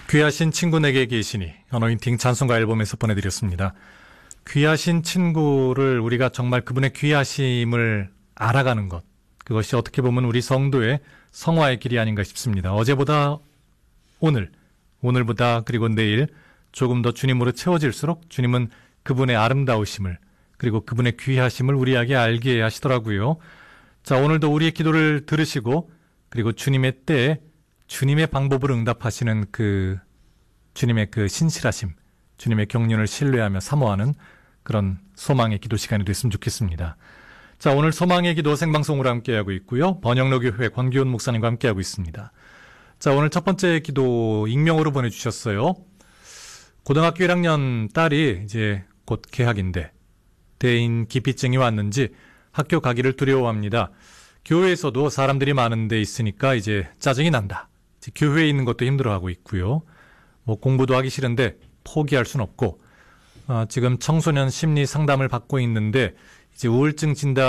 귀하신 친구 내게 계시니 어노인팅 찬송가 앨범에서 보내드렸습니다. 귀하신 친구를 우리가 정말 그분의 귀하심을 알아가는 것, 그것이 어떻게 보면 우리 성도의 성화의 길이 아닌가 싶습니다. 어제보다 오늘, 오늘보다 그리고 내일 조금 더 주님으로 채워질수록 주님은 그분의 아름다우심을 그리고 그분의 귀하심을 우리에게 알게 하시더라고요. 자, 오늘도 우리의 기도를 들으시고 그리고 주님의 때에 주님의 방법으로 응답하시는 주님의 그 신실하심, 주님의 경륜을 신뢰하며 사모하는 그런 소망의 기도 시간이 됐으면 좋겠습니다. 자, 오늘 소망의 기도 생방송으로 함께하고 있고요. 번영로교회 권기훈 목사님과 함께하고 있습니다. 자, 오늘 첫 번째 기도 익명으로 보내주셨어요. 고등학교 1학년 딸이 이제 곧 개학인데 대인 기피증이 왔는지 학교 가기를 두려워합니다. 교회에서도 사람들이 많은 데 있으니까 이제 짜증이 난다. 교회에 있는 것도 힘들어하고 있고요. 공부도 하기 싫은데 포기할 순 없고 지금 청소년 심리 상담을 받고 있는데 이제 우울증 진단